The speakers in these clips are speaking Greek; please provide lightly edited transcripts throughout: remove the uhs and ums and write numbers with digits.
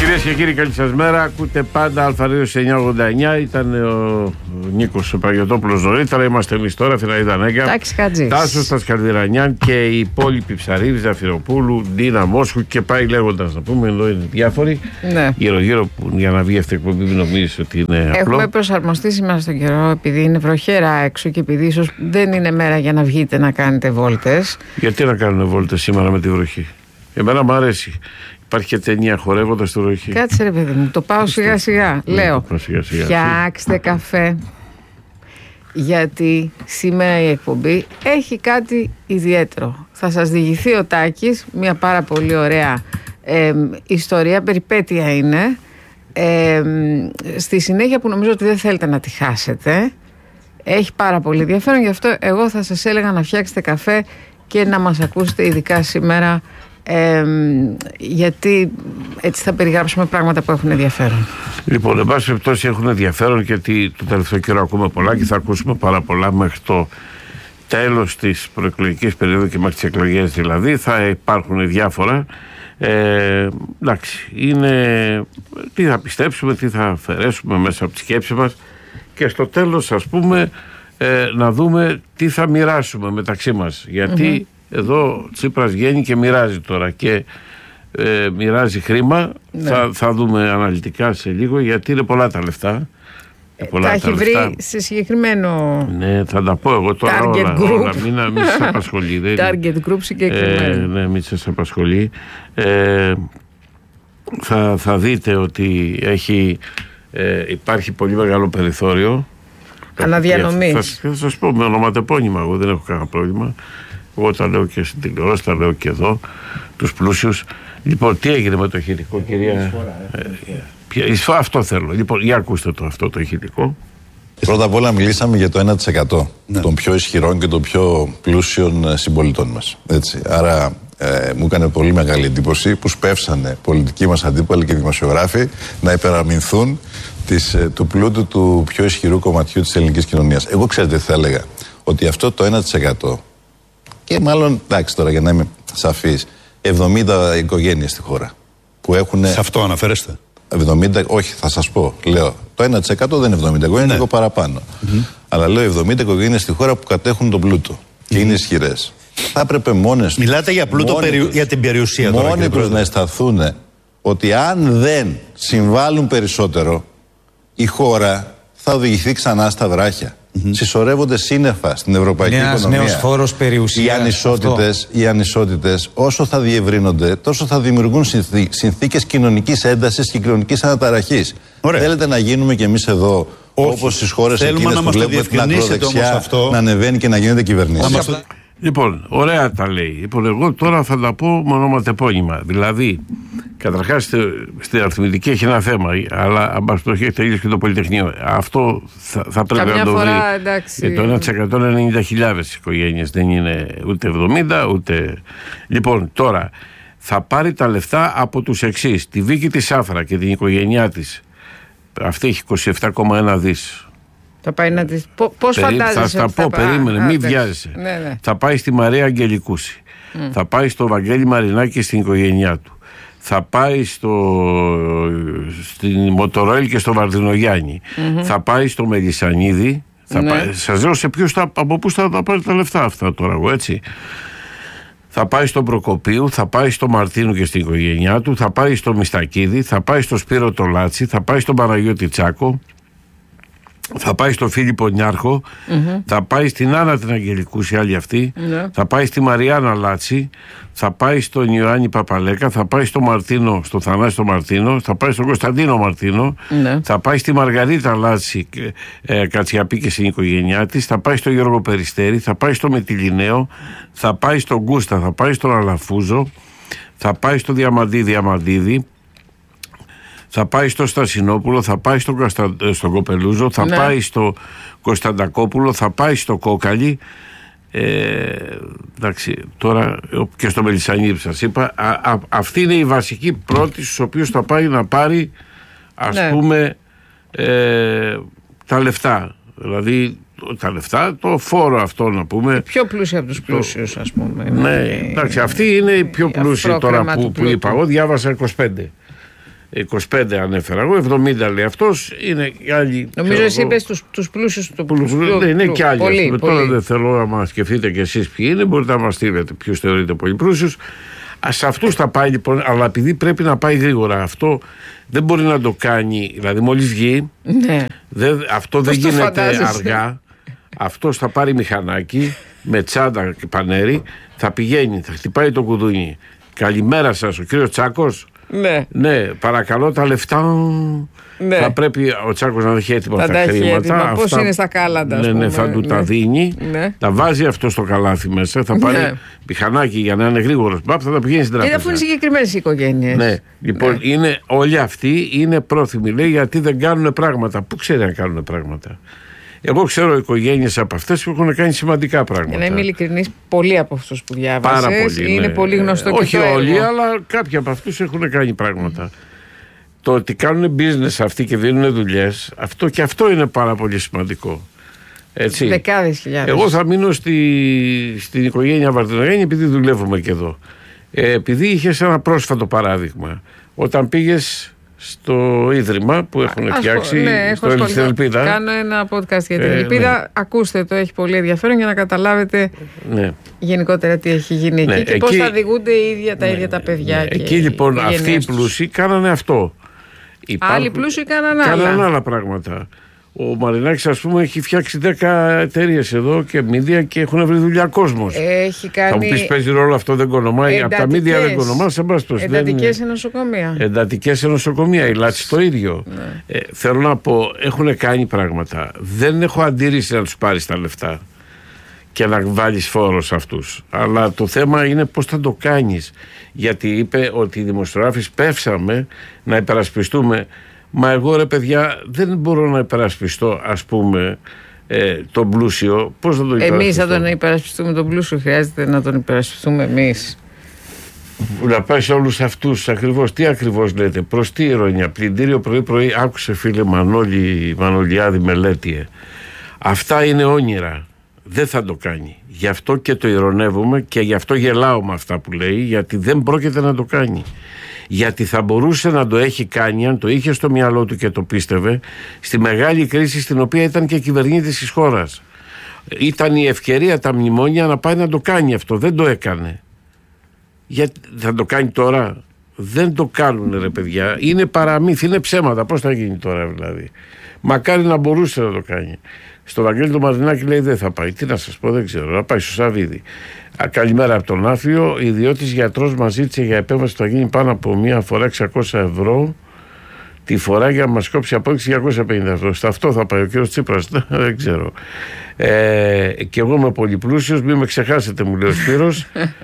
Κυρίες και κύριοι, καλή σας μέρα. Ακούτε πάντα Αλφαρίδιο 989. Ήταν ο Νίκος Παγιωτόπουλος νωρίτερα. Είμαστε εμείς τώρα, Φιναίδα Νέγκα, Τάσος Τασκαλδιρανιάν και οι υπόλοιποι Ψαρίδη, Ζαφυροπούλου, Ντίνα Μόσχου και πάει λέγοντας. Να πούμε, εδώ είναι διάφοροι. Ναι. Γύρω-γύρω που για να βγει αυτή η εκπομπή, μην νομίζεις ότι είναι απλό. Έχουμε προσαρμοστεί σήμερα στον καιρό, επειδή είναι βροχέρα έξω και επειδή ίσως δεν είναι μέρα για να βγείτε να κάνετε βόλτες. Γιατί να κάνουν βόλτες σήμερα με τη βροχή? Εμένα μου αρέσει. Υπάρχει και ταινία Χορεύοντας τη βροχή. Κάτσε ρε παιδί μου, το πάω σιγά σιγά. Λέω, φτιάξτε καφέ, γιατί σήμερα η εκπομπή έχει κάτι ιδιαίτερο. Θα σας διηγηθεί ο Τάκης, μια πάρα πολύ ωραία ιστορία, περιπέτεια είναι, στη συνέχεια που νομίζω ότι δεν θέλετε να τη χάσετε. Έχει πάρα πολύ ενδιαφέρον, γι' αυτό εγώ θα σας έλεγα να φτιάξετε καφέ και να μας ακούσετε ειδικά σήμερα, γιατί έτσι θα περιγράψουμε πράγματα που έχουν ενδιαφέρον. Λοιπόν, εν πάση περιπτώσει έχουν ενδιαφέρον, γιατί το τελευταίο καιρό ακούμε πολλά και θα ακούσουμε πάρα πολλά μέχρι το τέλος της προεκλογικής περίοδου και μέχρι τις εκλογές δηλαδή. Θα υπάρχουν διάφορα. Εντάξει, είναι τι θα πιστέψουμε, τι θα αφαιρέσουμε μέσα από τη σκέψη μας και στο τέλος, ας πούμε, να δούμε τι θα μοιράσουμε μεταξύ μας, γιατί εδώ Τσίπρας βγαίνει και μοιράζει τώρα και μοιράζει χρήμα. Θα δούμε αναλυτικά σε λίγο, γιατί είναι πολλά τα λεφτά. Τα έχει βρει σε συγκεκριμένο. Ναι, θα τα πω εγώ τώρα όλα. Μην σας απασχολεί. Target group συγκεκριμένο. Ναι, μην σας απασχολεί. Θα δείτε ότι υπάρχει πολύ μεγάλο περιθώριο αναδιανομής. Θα σας πω με ονοματεπώνυμα, εγώ δεν έχω κανένα πρόβλημα. Εγώ τα λέω και στην τηλεόραση, τα λέω και εδώ, τους πλούσιους. Λοιπόν, τι έγινε με το ηχητικό, κυρία? Αυτό θέλω. Λοιπόν, για ακούστε αυτό το ηχητικό. Πρώτα απ' όλα μιλήσαμε για το 1% των πιο ισχυρών και των πιο πλούσιων συμπολιτών μας. Έτσι. Άρα μου έκανε πολύ μεγάλη εντύπωση που σπεύσανε πολιτικοί μας αντίπαλοι και δημοσιογράφοι να υπεραμεινθούν του πλούτου του πιο ισχυρού κομματιού της ελληνικής κοινωνίας. Εγώ ξέρετε τι θα έλεγα? Ότι αυτό το 1%, και μάλλον, εντάξει τώρα για να είμαι σαφής, 70 οικογένειες στη χώρα που έχουν. Σε αυτό αναφέρεστε? 70, όχι, θα σας πω. Λέω, το 1% δεν είναι 70 οικογένειες, είναι λίγο παραπάνω. Αλλά λέω 70 οικογένειες στη χώρα που κατέχουν τον πλούτο και είναι ισχυρές. Θα έπρεπε μόνες. Μιλάτε για πλούτο για την περιουσία τώρα. Μόνοι τους να αισθανθούν ότι αν δεν συμβάλλουν περισσότερο, η χώρα θα οδηγηθεί ξανά στα βράχια. Συσσωρεύονται σύννεφα στην ευρωπαϊκή οικονομία. Νέος φόρος περιουσία. Οι ανισότητες όσο θα διευρύνονται, τόσο θα δημιουργούν συνθήκες κοινωνικής έντασης και κοινωνικής αναταραχής. Θέλετε να γίνουμε κι εμείς εδώ όπως στις χώρες εκείνες που βλέπουμε την ακροδεξιά να ανεβαίνει και να γίνεται κυβερνήσεις? Λοιπόν, ωραία τα λέει. Λοιπόν, εγώ τώρα θα τα πω με ονοματεπώνυμα. Δηλαδή, καταρχάς στην αριθμητική έχει ένα θέμα, αλλά αν μας το έχει τελειώσει και το Πολυτεχνείο. Αυτό θα πρέπει να το βρει. Εντάξει. Το 1% είναι 90.000 οικογένειες, δεν είναι ούτε 70 ούτε. Λοιπόν, τώρα θα πάρει τα λεφτά από τους εξής. Τη Βίκη της Άφρα και την οικογένειά της. Αυτή έχει 27,1 δις. Θα πάει να τις. Πώς φαντάζεσαι? Θα τα πω, περίμενε, μην βιάζεσαι. Ναι. Θα πάει στη Μαρία Αγγελικούση. Θα πάει στο Βαγγέλη Μαρινάκη στην οικογένειά του. Θα πάει στην Μοτορόιλ και στο Βαρδινογιάννη. Θα πάει στο Μελισσανίδη. Σας λέω από πού θα πάρει τα λεφτά αυτά τώρα εγώ, έτσι. Θα πάει στον Προκοπίου, θα πάει στο Μαρτίνου και στην οικογένειά του. Θα πάει στο Μιστακίδη, θα πάει στο Σπύρο Τολάτσι, θα πάει στον Παναγιώτη Τσάκο. Θα πάει στο Φίλιππο Νιάρχο, θα πάει στην Άννα την Αγγελικούση, άλλη αυτή, θα πάει στη Μαριάννα Λάτσι, θα πάει στον Ιωάννη Παπαλέκα, θα πάει στο Μαρτίνο, στο Θανάσιο Μαρτίνο, θα πάει στον Κωνσταντίνο Μαρτίνο, θα πάει στη Μαργαρίτα Λάτσι Κατσιαπή και στην οικογένειά της, θα πάει στο Γιώργο Περιστέρη, θα πάει στο Μετιλινέο, θα πάει στον Κούστα, θα πάει στον Αλαφούζο, θα πάει στο Διαμαντίδη, θα πάει στο Στασινόπουλο, θα πάει στον Κοπελούζο, θα πάει στο Κωνσταντακόπουλο, θα πάει στο Κόκαλη, εντάξει, τώρα και στο Μελισσανίδη που σας είπα. Αυτή είναι η βασική πρώτη στους οποίους θα πάει να πάρει, ας πούμε, τα λεφτά. Δηλαδή τα λεφτά, το φόρο αυτό να πούμε. Πιο πλούσια από τους πλούσιους, ας πούμε. Ναι, εντάξει, αυτή είναι η πιο πλούσια τώρα που είπα. Εγώ διάβασα 25. 25 ανέφερα εγώ, 70 λέει αυτός, είναι και άλλοι. Νομίζω εσύ είπες τους πλούσιους του πλούσιου. Ναι, είναι και άλλοι. Πολύ. Τώρα δεν θέλω να μας σκεφτείτε κι εσείς ποιοι είναι, μπορείτε να μας στείλετε ποιους θεωρείτε πολύ πλούσιους. Σε αυτούς θα πάει λοιπόν, αλλά επειδή πρέπει να πάει γρήγορα, αυτό δεν μπορεί να το κάνει, δηλαδή μόλις βγει, ναι. Αυτό δεν γίνεται αργά. Αυτός θα πάρει μηχανάκι με τσάντα και πανέρι, θα πηγαίνει, θα χτυπάει το κουδούνι. Καλημέρα σας, ο κύριος Τσάκος. Ναι, παρακαλώ τα λεφτά. Ναι. Θα πρέπει ο Τσάκος να έχει έτοιμα τα χρήματα. Πώς είναι στα κάλαντα. Ναι, θα του τα δίνει. Ναι. Τα βάζει αυτό στο καλάθι μέσα. Θα πάρει μηχανάκι για να είναι γρήγορος. Θα τα πηγαίνει στην τράπεζα. Αφού είναι συγκεκριμένες οι οικογένειες. Ναι, λοιπόν, είναι, όλοι αυτοί είναι πρόθυμοι. Λέει γιατί δεν κάνουν πράγματα. Πού ξέρει να κάνουν πράγματα. Εγώ ξέρω οικογένειες από αυτές που έχουν κάνει σημαντικά πράγματα. Για να είμαι ειλικρινής, πολλοί από αυτούς που διάβασες πάρα πολύ, είναι πολύ γνωστό και όχι όλοι, αλλά κάποιοι από αυτούς έχουν κάνει πράγματα. Το ότι κάνουν business αυτοί και δίνουν δουλειές, αυτό είναι πάρα πολύ σημαντικό. Έτσι. Δεκάδες χιλιάδες. Εγώ θα μείνω στην οικογένεια Βαρδινογέννη επειδή δουλεύουμε και εδώ. Επειδή είχες ένα πρόσφατο παράδειγμα. Όταν πήγες στο ίδρυμα που έχουν φτιάξει στο Ελπίδα. Κάνω ένα podcast για την Ελπίδα. Ναι. Ακούστε το, έχει πολύ ενδιαφέρον για να καταλάβετε γενικότερα τι έχει γίνει εκεί και πώς θα διηγούνται τα ίδια τα παιδιά. Και εκεί λοιπόν αυτοί οι πλούσιοι κάνανε αυτό. Άλλοι πλούσιοι κάνανε άλλα πράγματα. Ο Μαρινάκης, ας πούμε, έχει φτιάξει 10 εταιρείες εδώ και μίδια και έχουν βρει δουλειά κόσμος. Έχει κάνει. Θα μου πεις, παίζει ρόλο αυτό, δεν κονομάει. Από τα μίδια δεν κονομά, σε μπας το εντατικές σε νοσοκομεία. Εντατικές σε νοσοκομεία, η Λάτση το ίδιο. Ναι. Θέλω να πω, έχουν κάνει πράγματα. Δεν έχω αντίρρηση να τους πάρεις τα λεφτά και να βάλεις φόρο σε αυτούς. Αλλά το θέμα είναι πώς θα το κάνεις. Γιατί είπε ότι οι δημοσιογράφοι πέφσαμε να υπερασπιστούμε. Μα εγώ ρε παιδιά δεν μπορώ να υπερασπιστώ ας πούμε τον πλούσιο. Πώς θα τον υπερασπιστώ? Εμείς θα τον υπερασπιστούμε τον πλούσιο, χρειάζεται να τον υπερασπιστούμε εμείς. Να πάει σε όλους αυτούς ακριβώς. Τι ακριβώς λέτε, προς τι ηρωνία? Πλυντήριο πρωί-πρωί, άκουσε φίλε Μανολιάδη Μελέτιε. Αυτά είναι όνειρα. Δεν θα το κάνει. Γι' αυτό και το ηρωνεύουμε και γι' αυτό γελάω με αυτά που λέει, γιατί δεν πρόκειται να το κάνει. Γιατί θα μπορούσε να το έχει κάνει αν το είχε στο μυαλό του και το πίστευε στη μεγάλη κρίση στην οποία ήταν και κυβερνήτης της χώρας. Ήταν η ευκαιρία τα μνημόνια να πάει να το κάνει αυτό. Δεν το έκανε. Γιατί θα το κάνει τώρα? Δεν το κάνουν ρε παιδιά. Είναι παραμύθι, είναι ψέματα. Πώς θα γίνει τώρα δηλαδή? Μακάρι να μπορούσε να το κάνει. Στο Βαγγέλη το Μαρινάκη λέει δεν θα πάει. Τι να σας πω, δεν ξέρω. Να πάει στο Σαββίδι. Καλημέρα από τον Άφιο. Ο ιδιώτης γιατρός μας ζήτησε για επέμβαση που θα γίνει πάνω από μία φορά 600 ευρώ τη φορά για να μας κόψει απόδειξη 250 ευρώ. Σε αυτό θα πάει ο κύριος Τσίπρας. Δεν ξέρω. Και εγώ είμαι πολύ πλούσιος. Μην με ξεχάσετε, μου λέει ο Σπύρος.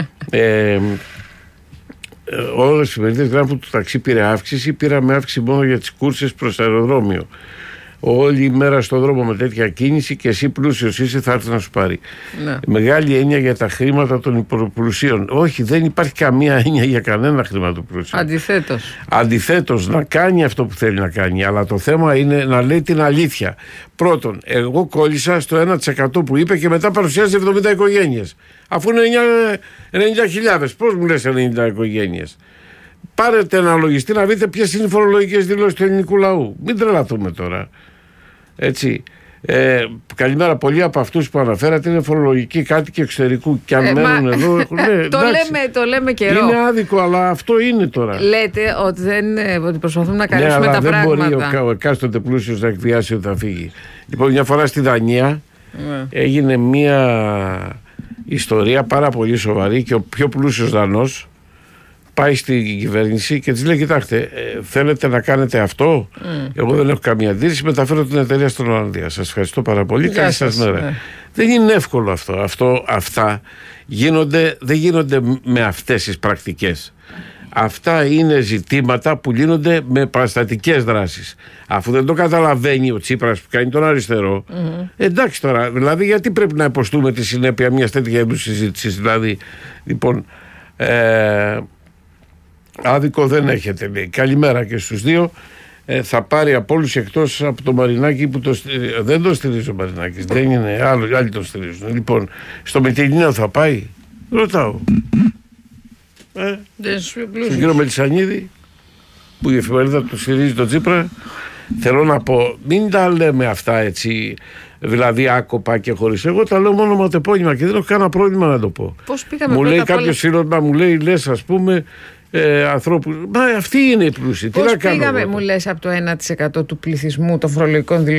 Όλες οι εφημερίδες γράφουν που το ταξί πήρε αύξηση. Πήραμε αύξηση μόνο για τις κούρσες προς αεροδρόμιο. Όλη η μέρα στον δρόμο με τέτοια κίνηση και εσύ πλούσιος είσαι, θα έρθει να σου πάρει. Ναι. Μεγάλη έννοια για τα χρήματα των υπερπλουσίων. Όχι, δεν υπάρχει καμία έννοια για κανένα χρήμα του πλούσιου. Αντιθέτως, να κάνει αυτό που θέλει να κάνει. Αλλά το θέμα είναι να λέει την αλήθεια. Πρώτον, εγώ κόλλησα στο 1% που είπε και μετά παρουσιάζει 70 οικογένειες. Αφού είναι 90.000, πώς μου λες 90 οικογένειες? Πάρετε ένα λογιστή να δείτε ποιες είναι οι φορολογικές δηλώσεις του ελληνικού λαού. Μην τρελαθούμε τώρα. Έτσι. Καλημέρα. Πολλοί από αυτούς που αναφέρατε είναι φορολογικοί κάτοικοι εξωτερικού και αν μένουν εδώ. Το λέμε καιρό. Είναι άδικο, αλλά αυτό είναι τώρα. Λέτε ότι προσπαθούμε να καλύψουμε τα πράγματα. Δεν μπορεί ο εκάστοτε πλούσιος να εκβιάσει ότι θα φύγει. Λοιπόν, μια φορά στη Δανία έγινε μια ιστορία πάρα πολύ σοβαρή και ο πιο πλούσιος Δανός πάει στην κυβέρνηση και της λέει: κοιτάξτε, θέλετε να κάνετε αυτό? Εγώ δεν έχω καμία αντίρρηση. Μεταφέρω την εταιρεία στην Ολλανδία. Σας ευχαριστώ πάρα πολύ. Καλή σας μέρα. Δεν είναι εύκολο αυτό. Αυτά δεν γίνονται με αυτές τις πρακτικές. Αυτά είναι ζητήματα που λύνονται με παραστατικές δράσεις. Αφού δεν το καταλαβαίνει ο Τσίπρας που κάνει τον αριστερό, εντάξει τώρα, δηλαδή γιατί πρέπει να υποστούμε τη συνέπεια μιας τέτοια είδους συζήτησης? Δηλαδή, λοιπόν. Άδικο δεν έχετε, λέει. Καλημέρα και στους δύο. Θα πάρει από όλους εκτός από το Μαρινάκη που δεν το στηρίζει ο Μαρινάκης. Δεν είναι, άλλοι τον στηρίζουν. Λοιπόν, στο Μητυλίνιο θα πάει? Ρωτάω. Στον κύριο Μελισσανίδη. που η εφημερίδα του στηρίζει τον Τσίπρα, θέλω να πω, μην τα λέμε αυτά έτσι, δηλαδή άκοπα και χωρίς. Εγώ τα λέω μόνο ματεπώνυμα και δεν έχω κανένα πρόβλημα να το πω. Πώς πήγαμε μου λέει κάποιος φίλος μου, λέει, λες ας πούμε ανθρώπους. Μα αυτή είναι η πλούσιοι. Πώς πήγαμε, μου λες, από το 1% του πληθυσμού των φορολογικών δηλώσεων